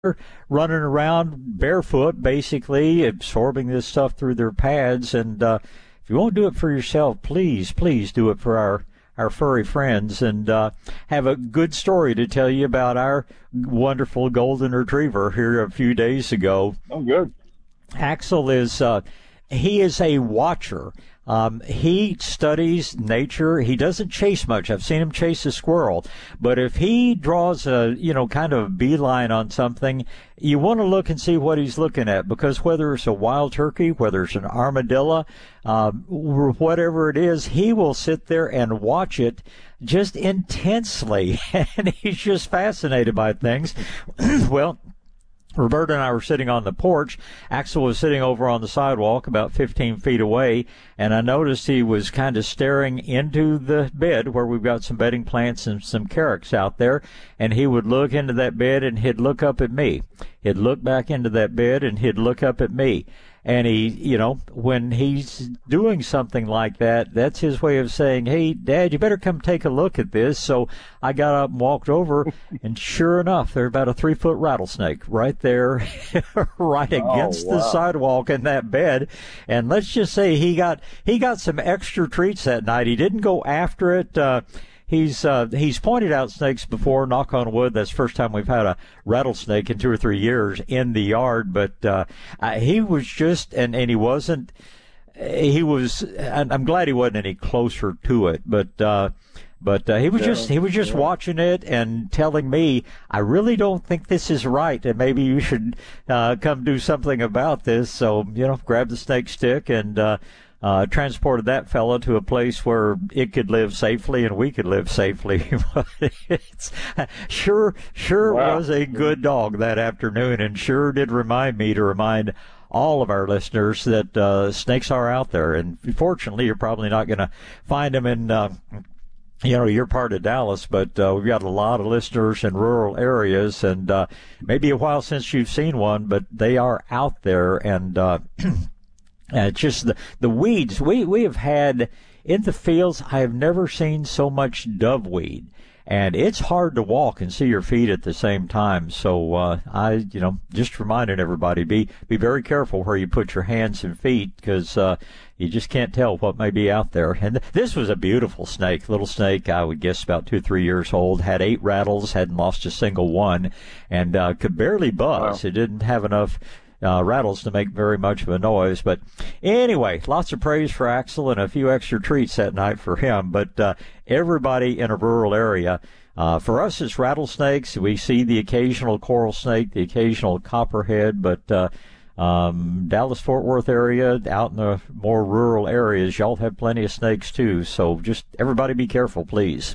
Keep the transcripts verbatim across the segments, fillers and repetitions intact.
running around barefoot, basically absorbing this stuff through their pads. And uh, if you won't do it for yourself, please, please do it for our our furry friends, and uh, have a good story to tell you about our wonderful golden retriever here a few days ago. Oh, good. Axel is uh, he is a watcher. Um, he studies nature. He doesn't chase much. I've seen him chase a squirrel, but if he draws a, you know, kind of beeline on something, you want to look and see what he's looking at, because whether it's a wild turkey, whether it's an armadillo, uh, whatever it is, he will sit there and watch it just intensely, and he's just fascinated by things. Well, Roberta and I were sitting on the porch. Axel was sitting over on the sidewalk about fifteen feet away, and I noticed he was kind of staring into the bed where we've got some bedding plants and some carex out there, and he would look into that bed and he'd look up at me. He'd look back into that bed and he'd look up at me. And he, you know, when he's doing something like that, that's his way of saying, hey, Dad, you better come take a look at this. So I got up and walked over, and sure enough, there's about a three-foot rattlesnake right there, right against oh, wow. the sidewalk in that bed. And let's just say he got he got some extra treats that night. He didn't go after it. Uh, He's uh, he's pointed out snakes before, knock on wood. That's the first time we've had a rattlesnake in two or three years in the yard. But uh, uh, he was just, and, and he wasn't, he was, and I'm glad he wasn't any closer to it. But uh, but uh, he was yeah, just he was just yeah. watching it and telling me, I really don't think this is right, and maybe you should uh, come do something about this. So, you know, grab the snake stick and uh, Uh, transported that fella to a place where it could live safely and we could live safely. It's, sure, sure wow. was a good dog that afternoon, and sure did remind me to remind all of our listeners that uh, snakes are out there. And fortunately, you're probably not going to find them in, uh, you know, your part of Dallas, but uh, we've got a lot of listeners in rural areas, and uh, maybe a while since you've seen one, but they are out there. And uh Uh, just the, the weeds. We, we have had in the fields, I have never seen so much doveweed. And it's hard to walk and see your feet at the same time. So, uh, I, you know, just reminding everybody, be, be very careful where you put your hands and feet, because, uh, you just can't tell what may be out there. And th- this was a beautiful snake, little snake, I would guess about two, three years old, had eight rattles, hadn't lost a single one, and, uh, could barely buzz. Wow. It didn't have enough Uh, rattles to make very much of a noise. But anyway, lots of praise for Axel and a few extra treats that night for him. But uh, everybody in a rural area, uh, for us it's rattlesnakes. We see the occasional coral snake, the occasional copperhead, but uh, um, Dallas-Fort Worth area, out in the more rural areas, y'all have plenty of snakes too. So just everybody be careful, please.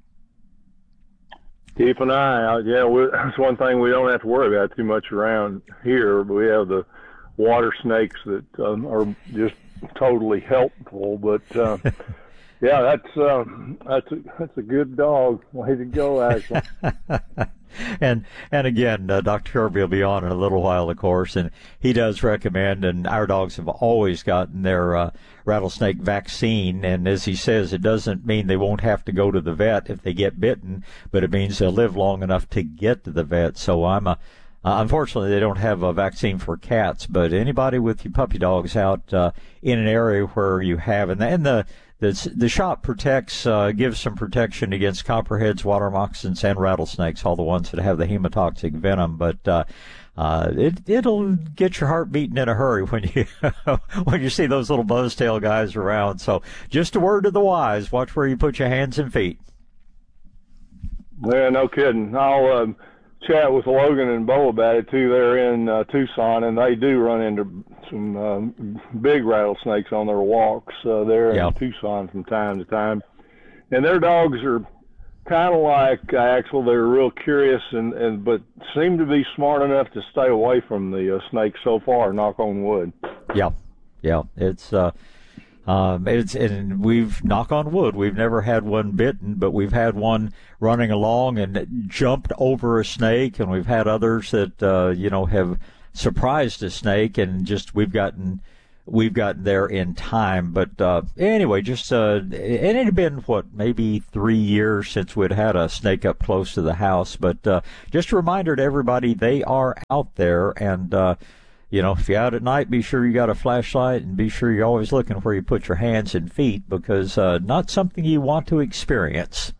Keep an eye out. Yeah, we, that's one thing we don't have to worry about too much around here. But we have the water snakes that um, are just totally helpful. But uh, yeah, that's uh, that's a, that's a good dog. Way to go, Axel. And and again, uh, Doctor Kirby will be on in a little while, of course, and he does recommend, and our dogs have always gotten their uh, rattlesnake vaccine. And as he says, it doesn't mean they won't have to go to the vet if they get bitten, but it means they'll live long enough to get to the vet. So I'm a Uh, unfortunately, they don't have a vaccine for cats, but anybody with your puppy dogs out uh, in an area where you have, and the, and the the, the shop protects, uh, gives some protection against copperheads, water moccasins, and rattlesnakes, all the ones that have the hemotoxic venom. But uh, uh, it it'll get your heart beating in a hurry when you when you see those little buzztail guys around. So just a word to the wise: watch where you put your hands and feet. Yeah, no kidding. I'll. Um... chat with Logan and Bo about it too. They're in uh, Tucson, and they do run into some um, big rattlesnakes on their walks uh, there yeah. in Tucson from time to time. And their dogs are kind of like Axel. They're real curious, and, and but seem to be smart enough to stay away from the uh, snakes so far. Knock on wood. Yeah, yeah. It's uh, Um, it's, and we've, knock on wood, we've never had one bitten, but we've had one running along and jumped over a snake, and we've had others that, uh, you know, have surprised a snake, and just, we've gotten we've gotten there in time. But uh, anyway, just uh, and it had been what maybe three years since we'd had a snake up close to the house. But uh, just a reminder to everybody, they are out there, and uh, you know, if you're out at night, be sure you got a flashlight, and be sure you're always looking where you put your hands and feet, because uh, not something you want to experience.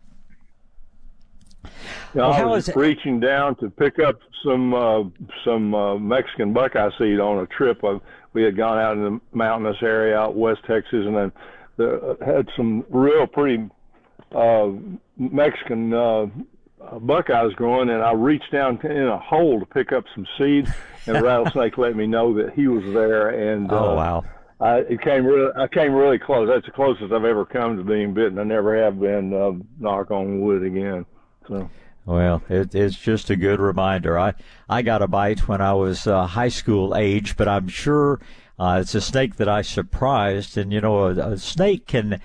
Yeah, well, I how was is reaching down to pick up some uh, some uh, Mexican buckeye seed on a trip. Uh, we had gone out in the mountainous area out west Texas, and then the, uh, had some real pretty uh, Mexican uh, buckeyes growing. And I reached down in a hole to pick up some seed, and a rattlesnake let me know that he was there. And oh uh, wow! I it came really I came really close. That's the closest I've ever come to being bitten. I never have been. Uh, knock on wood again. So. Well, it, it's just a good reminder. I, I got a bite when I was uh, high school age, but I'm sure uh, it's a snake that I surprised. And, you know, a, a snake can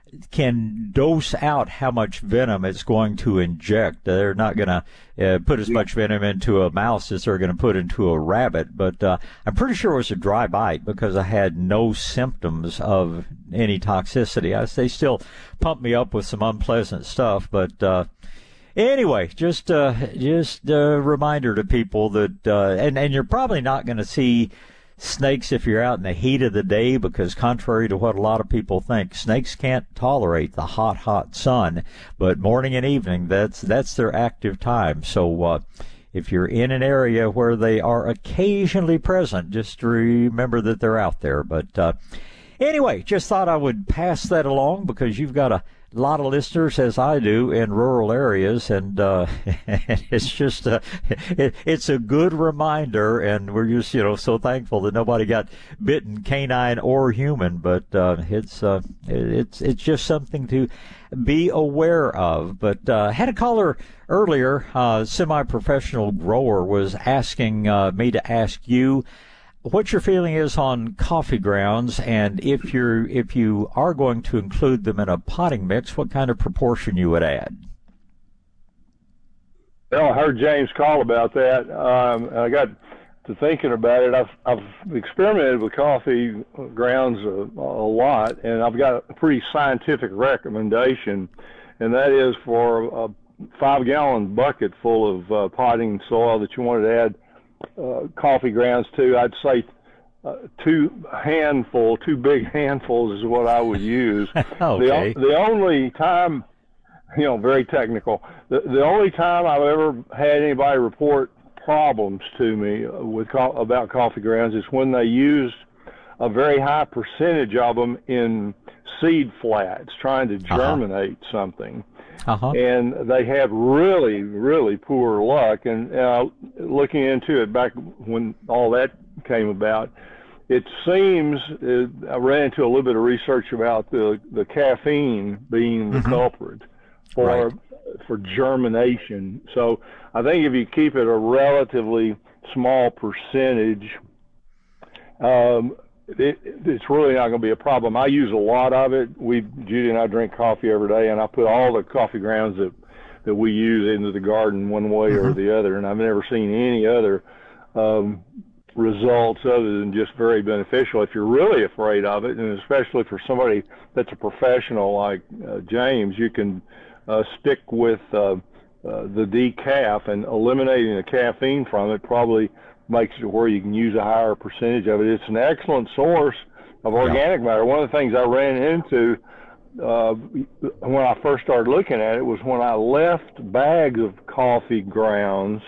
can dose out how much venom it's going to inject. They're not going to uh, put as much venom into a mouse as they're going to put into a rabbit. But uh, I'm pretty sure it was a dry bite because I had no symptoms of any toxicity. I, they still pumped me up with some unpleasant stuff, but... Uh, Anyway, just uh, just a reminder to people that, uh, and, and you're probably not going to see snakes if you're out in the heat of the day, because contrary to what a lot of people think, snakes can't tolerate the hot, hot sun. But morning and evening, that's that's their active time. So uh, if you're in an area where they are occasionally present, just remember that they're out there. But uh, anyway, just thought I would pass that along, because you've got a A lot of listeners, as I do, in rural areas, and uh, it's just a, it, it's a good reminder, and we're just, you know, so thankful that nobody got bitten, canine or human. But uh, it's uh, it's it's just something to be aware of. But uh, had a caller earlier, uh, semi-professional grower, was asking uh, me to ask you what your feeling is on coffee grounds, and if you're if you are going to include them in a potting mix, what kind of proportion you would add. Well, I heard James call about that. Um, I got to thinking about it. I've I've experimented with coffee grounds a, a lot, and I've got a pretty scientific recommendation, and that is for a five-gallon bucket full of uh, potting soil that you wanted to add Uh, coffee grounds too. I'd say uh, two handful, two big handfuls is what I would use. Okay. The, the only time, you know, very technical. The the only time I've ever had anybody report problems to me with co- about coffee grounds is when they used a very high percentage of them in seed flats, trying to germinate uh-huh. something. Uh-huh. And they had really, really poor luck. And uh, looking into it back when all that came about, it seems uh, I ran into a little bit of research about the, the caffeine being the mm-hmm. culprit for right. for germination. So I think if you keep it a relatively small percentage, um, It, it's really not going to be a problem. I use a lot of it. We, Judy and I drink coffee every day, and I put all the coffee grounds that that we use into the garden one way mm-hmm. or the other, and I've never seen any other um, results other than just very beneficial. If you're really afraid of it, and especially for somebody that's a professional like uh, James, you can uh, stick with uh, uh, the decaf, and eliminating the caffeine from it probably makes it where you can use a higher percentage of it. It's an excellent source of organic yeah. matter. One of the things I ran into uh, when I first started looking at it was when I left bags of coffee grounds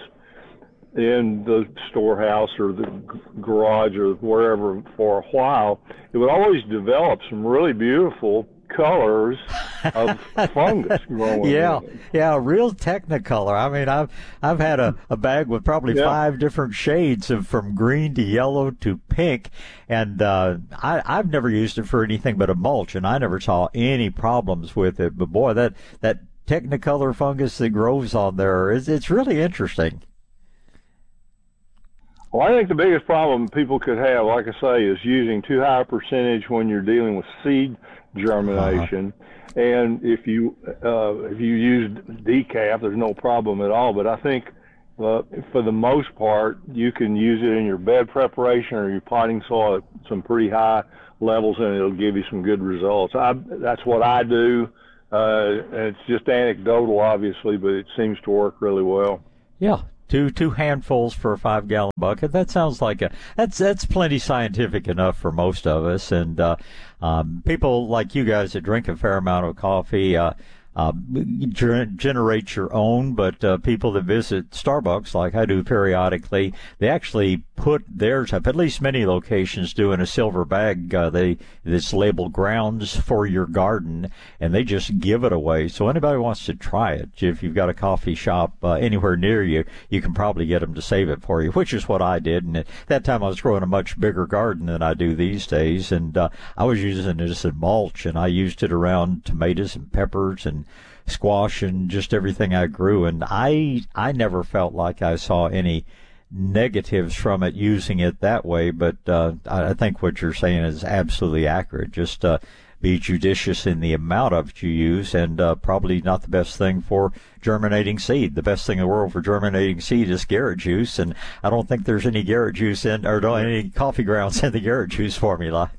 in the storehouse or the garage or wherever for a while, it would always develop some really beautiful colors of fungus growing. Yeah, in it. yeah, real technicolor. I mean, I've I've had a, a bag with probably yeah. five different shades of from green to yellow to pink, and uh, I I've never used it for anything but a mulch, and I never saw any problems with it. But boy, that that technicolor fungus that grows on there is it's really interesting. Well, I think the biggest problem people could have, like I say, is using too high a percentage when you're dealing with seed germination. Uh-huh. And if you uh, if you use decaf, there's no problem at all. But I think uh, for the most part, you can use it in your bed preparation or your potting soil at some pretty high levels, and it'll give you some good results. I, that's what I do. Uh, it's just anecdotal, obviously, but it seems to work really well. Yeah. Two two handfuls for a five gallon bucket. That sounds like a that's that's plenty scientific enough for most of us. And uh, um, people like you guys that drink a fair amount of coffee uh, uh, ger- generate your own. But uh, people that visit Starbucks, like I do periodically, they actually put theirs up. At least many locations do in a silver bag. Uh, they it's labeled "Grounds for Your Garden," and they just give it away. So anybody wants to try it, if you've got a coffee shop uh, anywhere near you, you can probably get them to save it for you, which is what I did. And at that time, I was growing a much bigger garden than I do these days, and uh, I was using it as a mulch, and I used it around tomatoes and peppers and squash and just everything I grew. And I I never felt like I saw any negatives from it using it that way, but uh, I think what you're saying is absolutely accurate. Just uh, be judicious in the amount of it you use, and uh, probably not the best thing for germinating seed. The best thing in the world for germinating seed is Garrett juice, and I don't think there's any Garrett juice in, or no, any coffee grounds in the Garrett juice formula.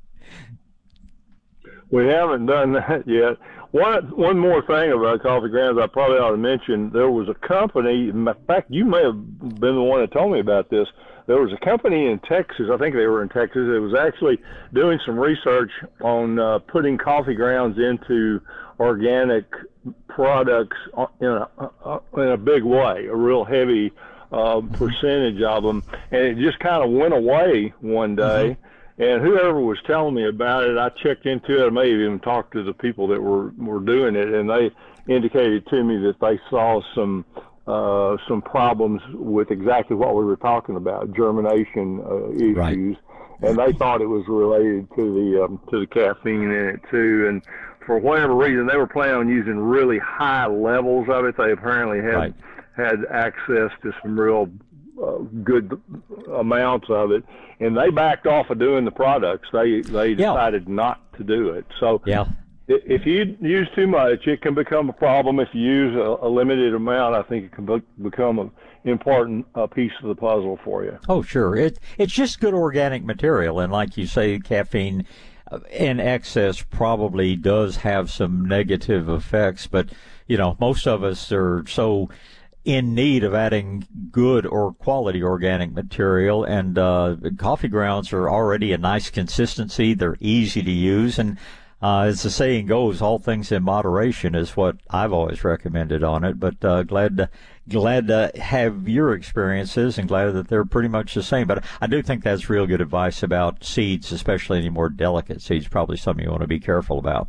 We haven't done that yet. One one more thing about coffee grounds I probably ought to mention. There was a company, in fact, you may have been the one that told me about this. There was a company in Texas, I think they were in Texas, it was actually doing some research on uh, putting coffee grounds into organic products in a, in a big way, a real heavy uh, percentage of them. And it just kind of went away one day. Mm-hmm. And whoever was telling me about it, I checked into it. I may have even talked to the people that were, were doing it, and they indicated to me that they saw some uh, some problems with exactly what we were talking about, germination uh, issues, right. And they thought it was related to the um, to the caffeine in it too. And for whatever reason, they were planning on using really high levels of it. They apparently had right. had access to some real Uh, good amounts of it, and they backed off of doing the products. They they decided yeah. not to do it. So yeah. if you use too much, it can become a problem. If you use a, a limited amount, I think it can be, become an important uh, piece of the puzzle for you. Oh, sure. It it's just good organic material, and like you say, caffeine in excess probably does have some negative effects. But you know, most of us are so in need of adding good or quality organic material, and uh, coffee grounds are already a nice consistency. They're easy to use, and uh, as the saying goes, all things in moderation is what I've always recommended on it. But uh, glad to, glad to have your experiences, and glad that they're pretty much the same. But I do think that's real good advice about seeds, especially any more delicate seeds. Probably something you want to be careful about.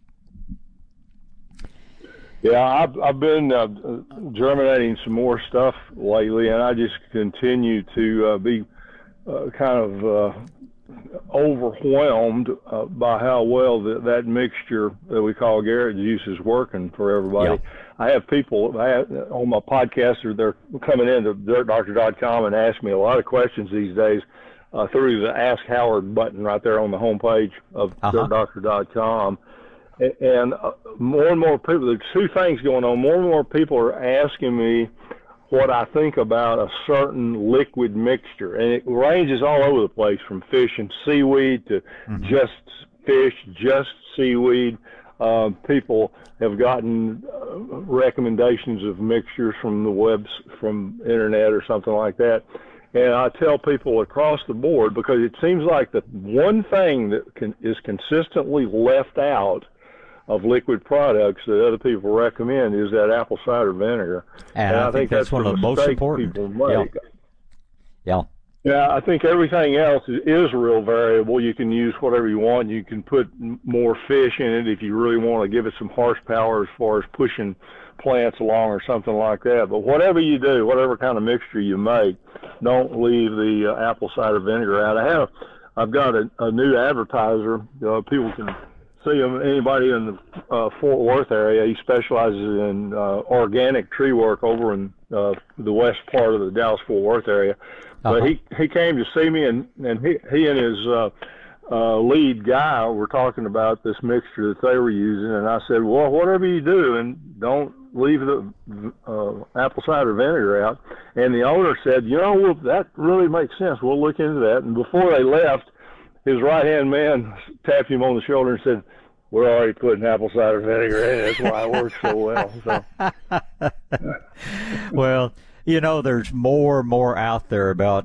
Yeah, I've, I've been uh, germinating some more stuff lately, and I just continue to uh, be uh, kind of uh, overwhelmed uh, by how well the, that mixture that we call Garrett juice is working for everybody. Yeah. I have people I have, on my podcast, they're coming into dirt doctor dot com and ask me a lot of questions these days uh, through the Ask Howard button right there on the homepage of uh-huh. dirt doctor dot com. And more and more people, there's two things going on. More and more people are asking me what I think about a certain liquid mixture. And it ranges all over the place, from fish and seaweed to mm-hmm. just fish, just seaweed. Uh, people have gotten uh, recommendations of mixtures from the webs, from internet or something like that. And I tell people across the board, because it seems like the one thing that can, is consistently left out of liquid products that other people recommend is that apple cider vinegar. And, and I, I, think, think that's, that's one of the most important. People make. Yeah. yeah. Yeah, I think everything else is, is real variable. You can use whatever you want. You can put more fish in it if you really want to give it some horsepower as far as pushing plants along or something like that. But whatever you do, whatever kind of mixture you make, don't leave the uh, apple cider vinegar out. I have, I've got a, a new advertiser. Uh, people can see him, anybody in the uh, Fort Worth area. He specializes in uh, organic tree work over in uh, the west part of the Dallas-Fort Worth area. Uh-huh. But he, he came to see me, and, and he, he and his uh, uh, lead guy were talking about this mixture that they were using. And I said, well, whatever you do, and don't leave the uh, apple cider vinegar out. And the owner said, you know, well, that really makes sense. We'll look into that. And before they left, his right-hand man tapped him on the shoulder and said, we're already putting apple cider vinegar in it. That's why it works so well. So. Well, you know, there's more and more out there about